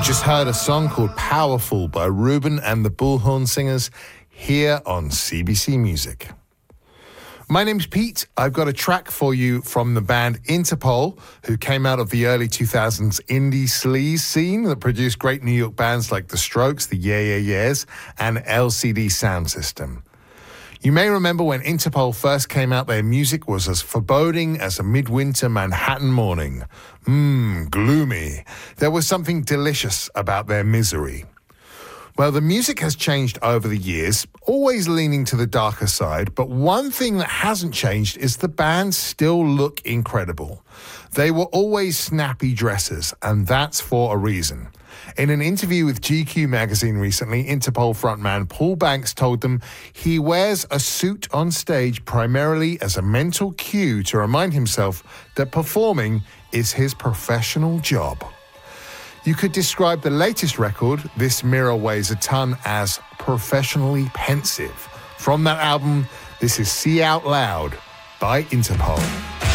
Just heard a song called Powerful by Reuben and the Bullhorn Singers here on CBC Music. My name's Pete. I've got a track for you from the band Interpol, who came out of the early 2000s indie sleaze scene that produced great New York bands like The Strokes, the Yeah Yeah Yeahs, and LCD Sound System. You may remember when Interpol first came out, their music was as foreboding as a midwinter Manhattan morning. Gloomy. There was something delicious about their misery. Well, the music has changed over the years, always leaning to the darker side, but one thing that hasn't changed is the band still look incredible. They were always snappy dressers, and that's for a reason. In an interview with GQ magazine recently, Interpol frontman Paul Banks told them he wears a suit on stage primarily as a mental cue to remind himself that performing is his professional job. You could describe the latest record, This Mirror Weighs a Ton, as professionally pensive. From that album, this is See Out Loud by Interpol.